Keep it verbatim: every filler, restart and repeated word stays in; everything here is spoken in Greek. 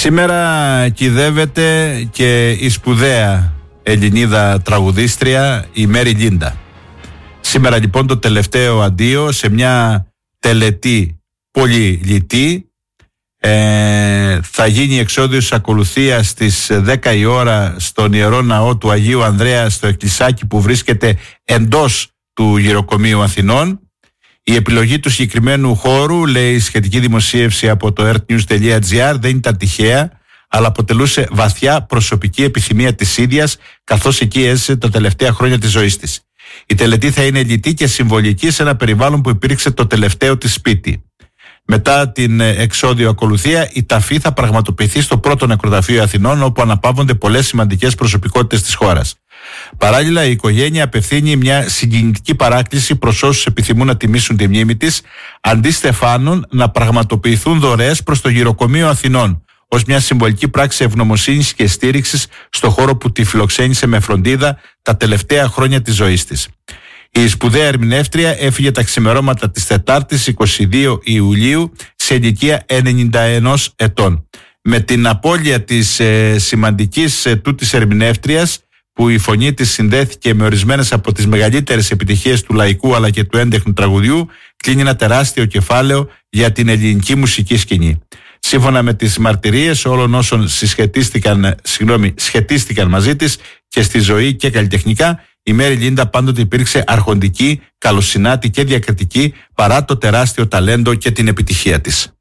Σήμερα κυδεύεται και η σπουδαία Ελληνίδα τραγουδίστρια η Μέρι Λίντα. Σήμερα λοιπόν το τελευταίο αντίο σε μια τελετή πολύ λιτή. Ε, θα γίνει εξόδιος ακολουθίας στις δέκα η ώρα στον Ιερό Ναό του Αγίου Ανδρέα στο εκκλησάκι που βρίσκεται εντός του Γυροκομείου Αθηνών. Η επιλογή του συγκεκριμένου χώρου, λέει η σχετική δημοσίευση από το earthnews τελεία gr, δεν ήταν τυχαία, αλλά αποτελούσε βαθιά προσωπική επιθυμία της ίδιας, καθώς εκεί έζησε τα τελευταία χρόνια της ζωής της. Η τελετή θα είναι λιτή και συμβολική σε ένα περιβάλλον που υπήρξε το τελευταίο της σπίτι. Μετά την εξόδιο ακολουθία, η ταφή θα πραγματοποιηθεί στο πρώτο νεκροταφείο Αθηνών, όπου αναπαύονται πολλές σημαντικές προσωπικότητες της χώρας. Παράλληλα, η οικογένεια απευθύνει μια συγκινητική παράκληση προς όσους επιθυμούν να τιμήσουν τη μνήμη της, αντί στεφάνων να πραγματοποιηθούν δωρεές προς το Γυροκομείο Αθηνών, ως μια συμβολική πράξη ευγνωμοσύνης και στήριξης στο χώρο που τη φιλοξένησε με φροντίδα τα τελευταία χρόνια της ζωής της. Η σπουδαία ερμηνεύτρια έφυγε τα ξημερώματα της Τετάρτης εικοστή δεύτερη Ιουλίου σε ηλικία ενενήντα ένα ετών. Με την απώλεια της ε, σημαντικής ε, τούτης ερμηνεύτριας, που η φωνή της συνδέθηκε με ορισμένες από τις μεγαλύτερες επιτυχίες του λαϊκού αλλά και του έντεχνου τραγουδιού, κλείνει ένα τεράστιο κεφάλαιο για την ελληνική μουσική σκηνή. Σύμφωνα με τις μαρτυρίες όλων όσων συσχετίστηκαν, συγγνώμη, σχετίστηκαν μαζί της και στη ζωή και καλλιτεχνικά, η Μέρι Λίντα πάντοτε υπήρξε αρχοντική, καλοσυνάτη και διακριτική παρά το τεράστιο ταλέντο και την επιτυχία της.